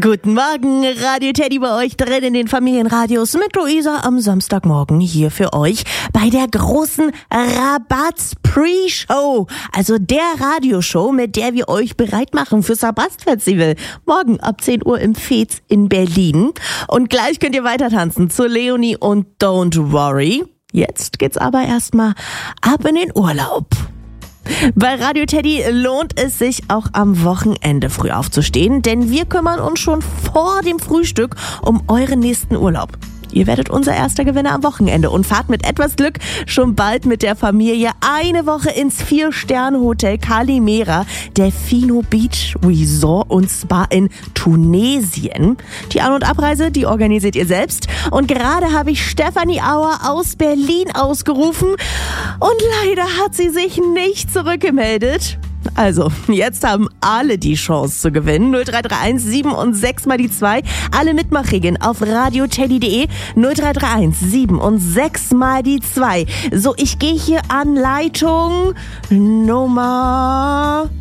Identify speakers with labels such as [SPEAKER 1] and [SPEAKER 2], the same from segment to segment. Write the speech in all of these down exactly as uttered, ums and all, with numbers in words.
[SPEAKER 1] Guten Morgen, Radio Teddy bei euch drin in den Familienradios mit Luisa am Samstagmorgen hier für euch bei der großen Rabatz Pre-Show, also der Radioshow, mit der wir euch bereit machen fürs Rabatz-Festival. Morgen ab zehn Uhr im Fez in Berlin. Und gleich könnt ihr weiter tanzen zu Leonie und Don't Worry. Jetzt geht's aber erstmal ab in den Urlaub. Bei Radio Teddy lohnt es sich auch am Wochenende früh aufzustehen, denn wir kümmern uns schon vor dem Frühstück um euren nächsten Urlaub. Ihr werdet unser erster Gewinner am Wochenende und fahrt mit etwas Glück schon bald mit der Familie eine Woche ins Vier-Sterne-Hotel Calimera, Delfino Beach Resort und Spa in Tunesien. Die An- und Abreise, die organisiert ihr selbst. Und gerade habe ich Stefanie Auer aus Berlin ausgerufen und leider hat sie sich nicht zurückgemeldet. Also, jetzt haben alle die Chance zu gewinnen. null drei drei eins sieben und sechs mal die zwei. Alle Mitmachregeln auf radioteddy punkt de. null drei drei eins sieben und sechs mal die zwei. So, ich gehe hier an Leitung Nummer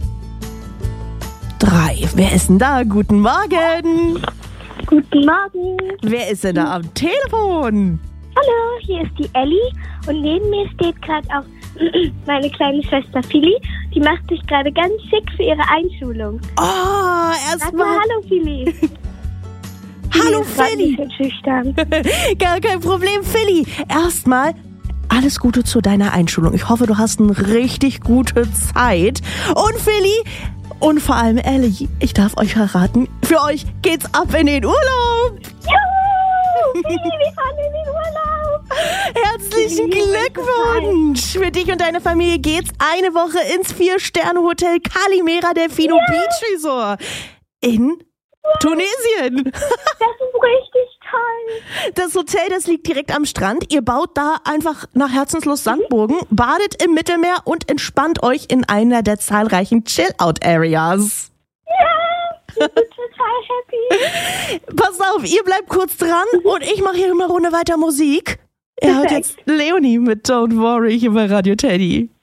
[SPEAKER 1] drei. Wer ist denn da? Guten Morgen.
[SPEAKER 2] Guten Morgen.
[SPEAKER 1] Wer ist denn da am Telefon?
[SPEAKER 2] Hallo, hier ist die Elli und neben mir steht gerade auch meine kleine Schwester Philly. Die macht sich gerade ganz schick für ihre Einschulung.
[SPEAKER 1] Oh, erstmal.
[SPEAKER 2] Hallo Philly.
[SPEAKER 1] Hallo Philly.
[SPEAKER 2] Schüchtern.
[SPEAKER 1] Gar kein Problem, Philly. Erstmal alles Gute zu deiner Einschulung. Ich hoffe, du hast eine richtig gute Zeit. Und Philly und vor allem Ellie, ich darf euch verraten, für euch geht's ab in den Urlaub.
[SPEAKER 2] Juhu! Philly, wir fahren in den Urlaub.
[SPEAKER 1] Herzlichen Glückwunsch! Für dich und deine Familie geht's eine Woche ins Vier-Sterne-Hotel Calimera Delfino ja. Beach Resort in Tunesien.
[SPEAKER 2] Das ist richtig toll.
[SPEAKER 1] Das Hotel, das liegt direkt am Strand. Ihr baut da einfach nach Herzenslust Sandburgen, badet im Mittelmeer und entspannt euch in einer der zahlreichen Chill-Out-Areas.
[SPEAKER 2] Ja, ich bin total happy.
[SPEAKER 1] Pass auf, ihr bleibt kurz dran und ich mache hier eine Runde weiter Musik. Ihr hört jetzt Leonie mit Don't Worry hier bei Radio Teddy.